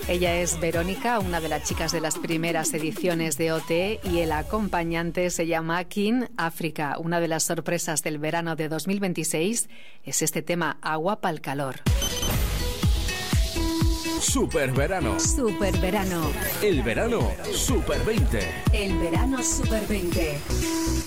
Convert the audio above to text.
Ella es Verónica, una de las chicas de las primeras ediciones de OT, y el acompañante se llama King África. Una de las sorpresas del verano de 2026 es este tema, Agua pa'l calor. Super verano. Super verano. El verano Super 20. El verano Super 20.